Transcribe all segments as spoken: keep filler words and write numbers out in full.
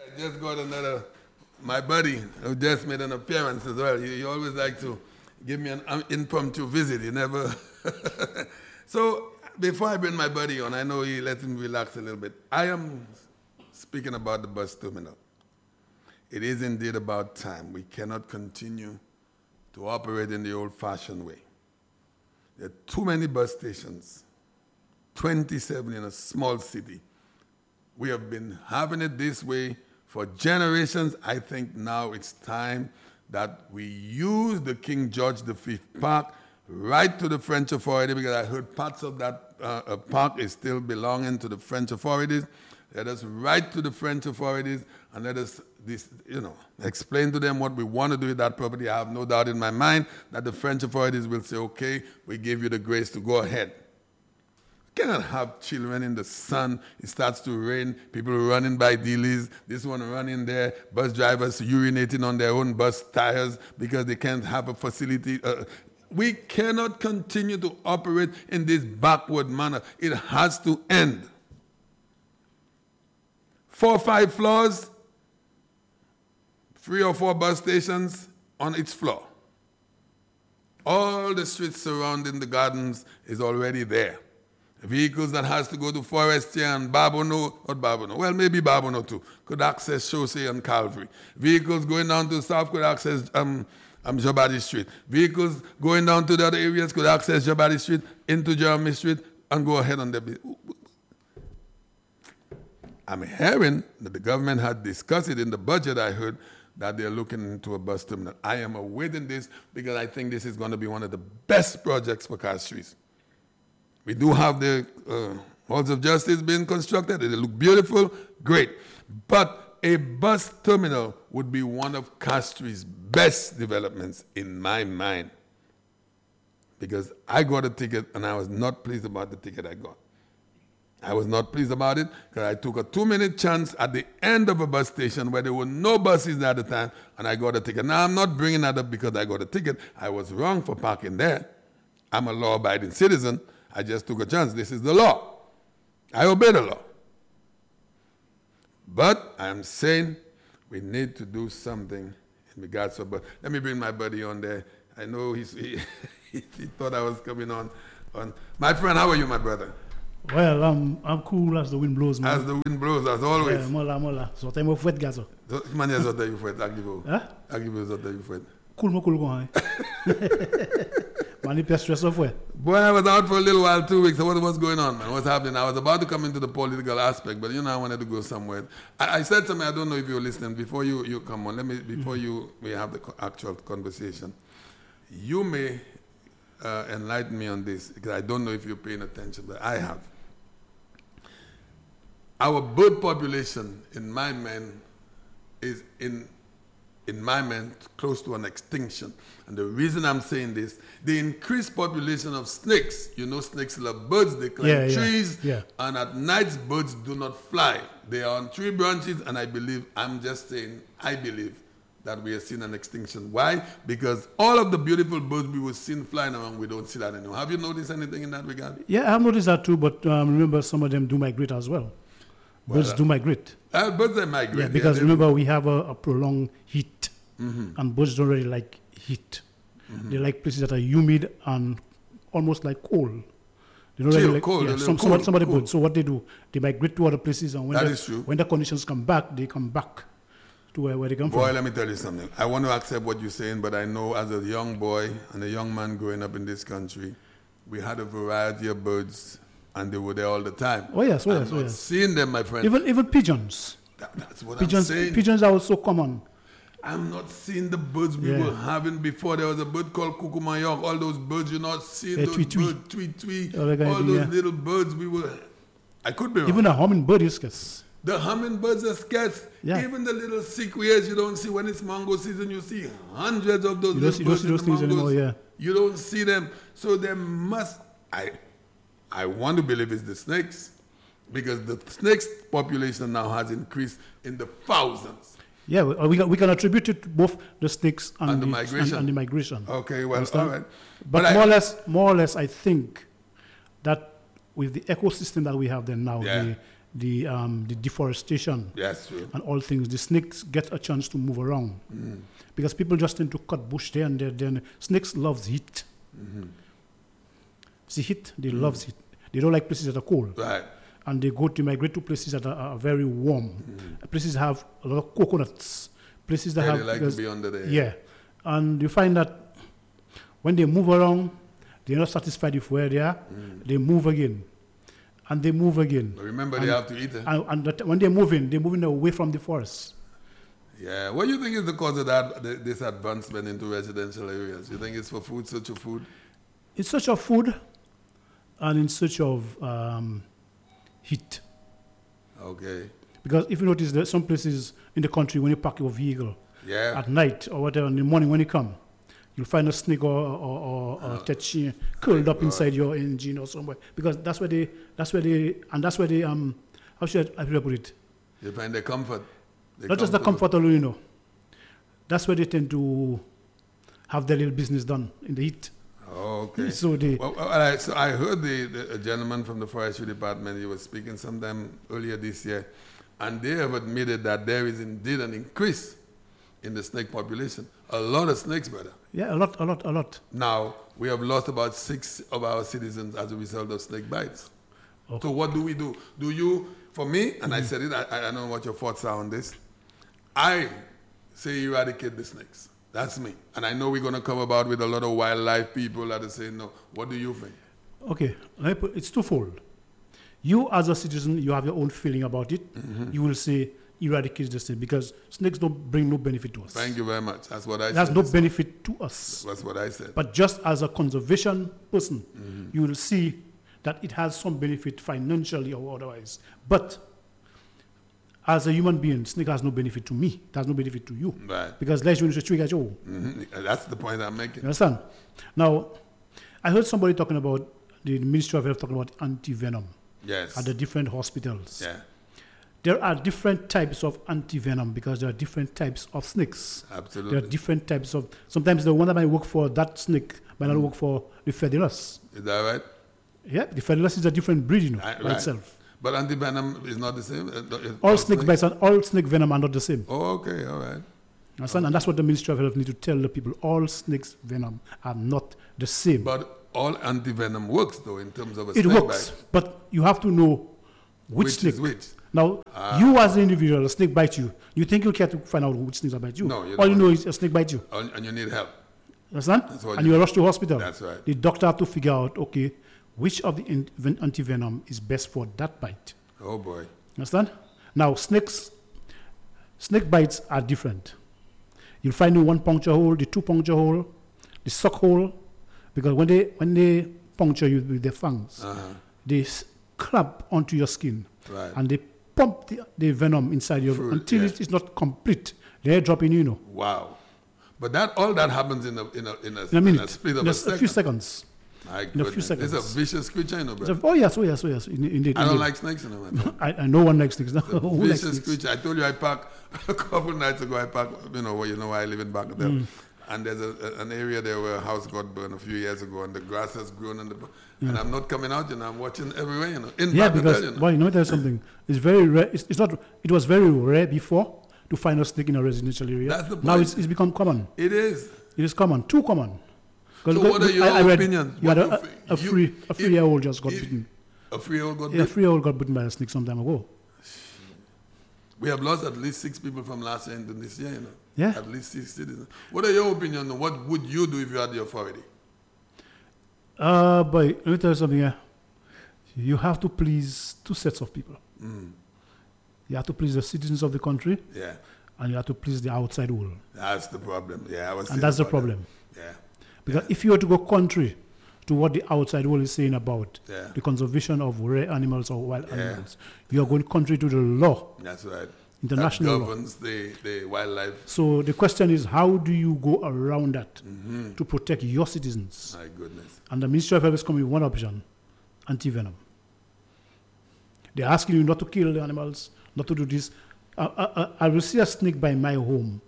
I just got another, my buddy who just made an appearance as well. You, you always like to give me an um, impromptu visit. You never. So before I bring my buddy on, I know he let him relax a little bit. I am speaking about the bus terminal. It is indeed about time. We cannot continue to operate in the old-fashioned way. There are too many bus stations, twenty-seven in a small city. We have been having it this way for generations. I think now it's time that we use the King George the Fifth Park right to the French authority, because I heard parts of that uh, uh, park is still belonging to the French authorities. Let us write to the French authorities and let us, this, you know, explain to them what we want to do with that property. I have no doubt in my mind that the French authorities will say, okay, we give you the grace to go ahead. You cannot have children in the sun. It starts to rain, people running by dealies, this one running there, bus drivers urinating on their own bus tires because they can't have a facility. Uh, we cannot continue to operate in this backward manner. It has to end. Four or five floors, three or four bus stations on its floor. All the streets surrounding the gardens is already there. Vehicles that has to go to Forestier and Barbono, not Barbono, well, maybe Barbono too, could access Chaussee and Calvary. Vehicles going down to South could access um, um, Jabadi Street. Vehicles going down to the other areas could access Jabadi Street into Jeremy Street and go ahead on the... I'm hearing that the government had discussed it in the budget. I heard that they're looking into a bus terminal. I am awaiting this because I think this is going to be one of the best projects for Castries. We do have the uh, halls of justice being constructed. They look beautiful, great. But a bus terminal would be one of Castries' best developments in my mind. Because I got a ticket and I was not pleased about the ticket I got. I was not pleased about it because I took a two-minute chance at the end of a bus station where there were no buses at the time, and I got a ticket. Now, I'm not bringing that up because I got a ticket. I was wrong for parking there. I'm a law-abiding citizen. I just took a chance. This is the law. I obey the law. But I'm saying we need to do something in regards to... But let me bring my buddy on there. I know he's, he, he thought I was coming on, on. My friend, how are you, my brother? Well, I'm, I'm cool as the wind blows, man. As the wind blows, as always. Yeah, mola, mola. So tem eu fouet gazo. Mania zota you fouet, agivo. Hein? Agivo zota you fouet. Cool mo cool go, hein? Mani pes stress of fouet. Boy, I was out for a little while, two weeks. So what was going on, man? What's happening? I was about to come into the political aspect, but you know I wanted to go somewhere. I, I said something, I don't know if you're listening. Before you, you come on, let me, before mm-hmm. you, we have the co- actual conversation. You may uh, enlighten me on this, because I don't know if you're paying attention, but I have. Our bird population, in my mind, is in, in my mind, close to an extinction. And the reason I'm saying this, the increased population of snakes, you know snakes love birds, they climb yeah, trees, yeah, yeah. and at night birds do not fly. They are on tree branches, and I believe, I'm just saying, I believe that we are seeing an extinction. Why? Because all of the beautiful birds we were seeing flying around, we don't see that anymore. Have you noticed anything in that regard? Yeah, I've noticed that too, but um, remember some of them do migrate as well. Birds well, do migrate. Uh, birds they migrate. Yeah, because yeah, remember we have a, a prolonged heat, mm-hmm. and birds don't really like heat. Mm-hmm. They like places that are humid and almost like cold. They don't Chill, really like, cold, yeah, some, cold, some, some of the cold. birds. So what they do, they migrate to other places, and when, that the, is true. when the conditions come back, they come back to where, where they come boy, from. Boy, let me tell you something. I want to accept what you're saying, but I know as a young boy and a young man growing up in this country, we had a variety of birds. And they were there all the time. Oh yes, oh I'm yes, not oh yes. Seeing them, my friend. Even even pigeons. That, that's what pigeons, I'm saying. Pigeons are also common. I'm not seeing the birds we yeah. were having before. There was a bird called Kukumayok. All those birds, you're not seeing yeah, those tweet, birds, tweet, tweet. All, all do, those yeah. little birds we were. I could be wrong. Even a hummingbird is scarce. The hummingbirds are scarce. Yeah. Even the little sequoias you don't see when it's mango season. You see hundreds of those you little see, birds those, in those the anymore, mangoes. yeah. You don't see them. So there must. I. I want to believe it's the snakes, because the snakes population now has increased in the thousands. Yeah, we can, we can attribute it to both the snakes and, and the, the migration. And, and the migration. Okay, well, Understand? all right. But, but more I, or less, more or less, I think that with the ecosystem that we have then now, yeah. the, the um, the deforestation Yes, true. and all things, the snakes get a chance to move around Mm. because people just tend to cut bush there and there. Then snakes loves heat. Mm-hmm. See heat, they Mm. loves heat. They don't like places that are cold, Right. and they go to migrate to places that are, are very warm. Mm. Places have a lot of coconuts. Places that Yeah, have they like to because- be under there. yeah, and you find that when they move around, they're not satisfied with where they are. Mm. They move again, and they move again. But remember, And- they have to eat it. And, and that when they're moving, they're moving away from the forest. Yeah. What do you think is the cause of that, th- this advancement into residential areas? You think it's for food, search of food? In search of food, and in search of um, heat. Okay. Because if you notice that some places in the country, when you park your vehicle Yeah. at night or whatever, in the morning when you come, you'll find a snake or or, or, or Uh, tetchy curled up God. inside your engine or somewhere. Because that's where they, that's where they, and that's where they, um, how should I, how should I put it? You find the comfort. They Not just the comfortable. comfort alone, you know. That's where they tend to have their little business done in the heat. Oh, okay. So they, Well, well, I, so I heard the, the a gentleman from the forestry department, he was speaking sometime earlier this year, and they have admitted that there is indeed an increase in the snake population. A lot of snakes, brother. yeah, a lot, a lot, a lot. Now, we have lost about six of our citizens as a result of snake bites. Okay. So what do we do? Do you, for me, and I said it, I, I don't know what your thoughts are on this, I say eradicate the snakes. That's me. And I know we're going to come about with a lot of wildlife people that are saying no. What do you think? Okay, let me put, it's twofold. You as a citizen, you have your own feeling about it. Mm-hmm. You will say eradicate the snake because snakes don't bring no benefit to us. Thank you very much. That's what I It has said. no benefit to us. That's what I said. But just as a conservation person, Mm-hmm. you will see that it has some benefit financially or otherwise. But as a human being, snake has no benefit to me. It has no benefit to you. Right. Because let's use the trigger Joe. hmm That's the point I'm making. You understand? Now, I heard somebody talking about the Ministry of Health talking about anti-venom Yes. at the different hospitals. Yeah, There are different types of anti-venom because there are different types of snakes. There are absolutely. different types of, sometimes the one that might work for that snake might not work for the Fedelus. Is that right? Yeah, the Fedelus is a different breed, you know, Right, by right. itself. But antivenom is not the same? Uh, the- All all snake snakes? bites and all snake venom are not the same. Oh, okay, all right. Understand? And that's what the Ministry of Health need to tell the people. All snakes venom are not the same. But all antivenom works, though, in terms of a It snake works, bite. but you have to know which, Which snake. is which? Now, Ah. you as an individual, a snake bites you. You think you care to find out which snakes bite you? No, you All you don't. know is a snake bites you. And and you need help. Understand? That's what And you you rush to hospital. That's right. The doctor have to figure out, okay, which of the in- ven- anti-venom is best for that bite. Oh, boy. Understand? Now, snakes, snake bites are different. You'll find the one puncture hole, the two puncture hole, the suck hole, because when they when they puncture you with their fangs, Uh-huh. they s- clamp onto your skin Right. and they pump the, the venom inside you Through it, until yeah. it is not complete. They're dropping you know, Wow. But that all that happens in a in a in a, in a minute, split of in a a, second. a few seconds. My in a few goodness. seconds. It's a vicious creature, you know, So, brother. oh yes, oh yes, oh yes. In- Indeed, I don't indeed. like snakes, you know, man. I, I know one likes snakes. It's a Who likes vicious snakes? creature. I told you I parked a couple nights ago. I parked, you know, where you know where I live in Bagadel. Mm. And there's a, a- an area there where a house got burned a few years ago, and the grass has grown, and, the, and I'm not coming out, you know. I'm watching everywhere, you know. In Yeah, Bagadel, because you know. well, you know, there's something. It's very rare. It's, it's not. It was very rare before to find a snake in a residential area. That's the Now point. it's, it's become common. It is. It is common, too common. 'Cause So look- what are look, your I- I read opinions? You had What a, you a, think? a You- free a if- three year old just got if- bitten. A three-year-old got Yeah, a bit. three year old got bitten by a snake some time ago. We have lost at least six people from last year into this year, you know. Yeah. At least six citizens. What are your opinions? What would you do if you had the authority? Uh, but let me tell you something. Yeah, you have to please two sets of people. Mm. You have to please the citizens of the country, Yeah. and you have to please the outside world. That's the problem. Yeah, I was. And saying that's the about problem. that. Yeah. Because if you were to go contrary to what the outside world is saying about Yeah. the conservation of rare animals or wild Yeah. animals, you are going contrary to the law, That's right. international that law. governs the, the wildlife. So the question is, how do you go around that Mm-hmm. to protect your citizens? My goodness. And the Ministry of Health is coming with one option, anti-venom. They're asking you not to kill the animals, not to do this. I, I, I- I will see a snake by my home.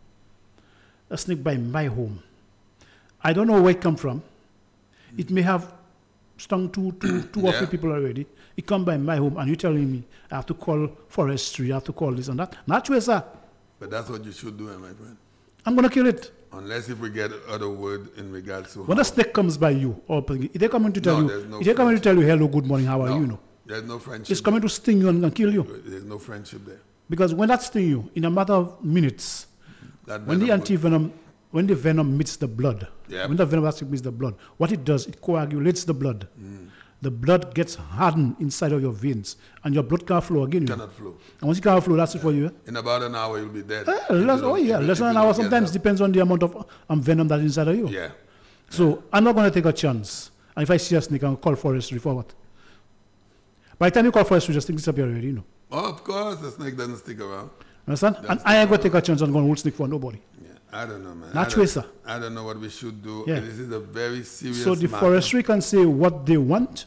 A snake by my home. I don't know where it come from. It may have stung two, two, two or Yeah. three people already. He come by my home and you telling me I have to call forestry, I have to call this and that. Not true, sir. But that's what you should do, eh, my friend. I'm gonna kill it. Unless if we get other word in regards to When how- a snake comes by you, or if they're coming to tell No, you, there's no if they're coming to friendship. tell you hello, good morning, how are No, you? No, there's no friendship. it's coming to sting you and, and kill you. There's no friendship there. Because when that sting you, in a matter of minutes, That when the venom anti venom, when the venom meets the blood, Yeah. when the venom actually meets the blood, what it does, it coagulates the blood. The blood gets hardened inside of your veins, and your blood can't flow again. You know. cannot flow. And once it can't flow, that's it for you. Eh? In about an hour, you'll be dead. Eh, If you less, don't- oh yeah, if you- less if than an you hour. don't get Sometimes help. depends on the amount of um, venom that's inside of you. Yeah. So I'm not going to take a chance. And if I see a snake, I'll call forestry for what? By the time you call forestry, just think disappear already, you know. Oh, of course, the snake doesn't stick around. Understand? That's And I ain't going to take a chance on going to hold snake for nobody. Yeah. I don't know, man. Not I true, don't- sir. I don't know what we should do. Yeah. This is a very serious So the matter. forestry can say what they want.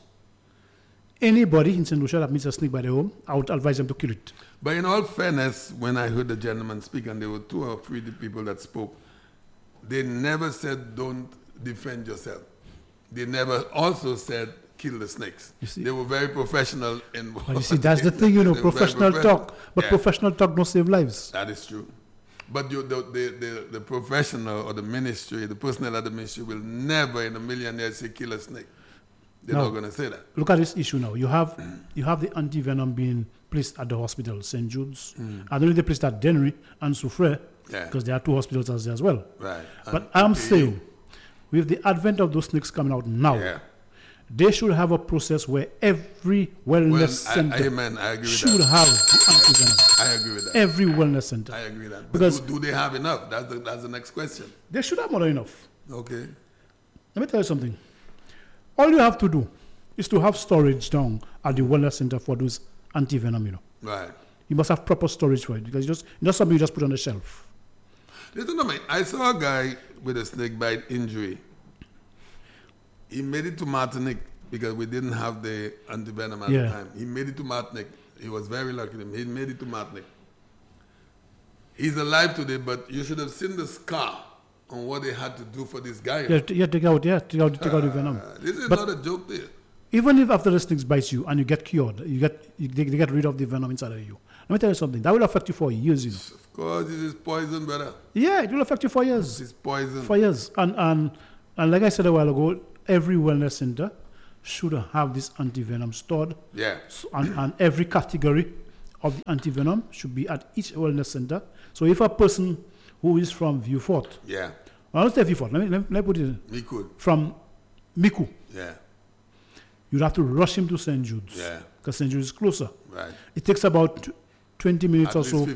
Anybody in Saint Lucia that meets a snake by their home, I would advise them to kill it. But in all fairness, when I heard the gentleman speak, and there were two or three people that spoke, they never said, don't defend yourself. They never also said, kill the snakes. You see? They were very professional in But what you see, that's the thing, you know, they were very professional professional. talk. But Yeah. professional talk don't save lives. That is true. But you, the, the, the, the professional or the ministry, the personnel at the ministry will never in a million years say, kill a snake. They're No. not going to say that. Look at this issue now. You have you have the anti-venom being placed at the hospital, Saint Jude's. I don't know if they placed at Dennery and Soufrière, Yeah. because there are two hospitals as there as well. Right. But And I'm P A U. saying, with the advent of those snakes coming out now, Yeah. they should have a process where every wellness Well, I, center amen. I agree with should that. have the anti-venom. I agree with that. Every wellness center. I agree with that. But Because- do, do they have enough? That's the, that's the next question. They should have more than enough. Okay. Let me tell you something. All you have to do is to have storage down at the wellness center for those anti-venom, you know. Right. You must have proper storage for it because you just it's not something you just put on the shelf. Listen to me. I saw a guy with a snake bite injury. He made it to Martinique because we didn't have the antivenom at Yeah. the time. He made it to Martinique. He was very lucky. He made it to Martinique. He's alive today, but you should have seen the scar on what they had to do for this guy. Yeah, t- yeah, take out, yeah, take out, take out the venom. Uh, this is But- not a joke there. Even if after the snakes bites you and you get cured, you get you, they, they get rid of the venom inside of you. Let me tell you something. That will affect you for years, you know. Of course, this is poison, brother. Yeah, it will affect you for This years, is poison. for years. And and and like I said a while ago, every wellness center should have this anti-venom stored. Yeah. So, and, and every category of the anti-venom should be at each wellness center. So if a person who is from Vieux-Fort, Yeah. well, let's say Vieux-Fort, let me, let me, let me put it in, Me could. from Miku, Yeah. you'd have to rush him to Saint Jude's Yeah. because Saint Jude's is closer. Right. It takes about twenty minutes At or least so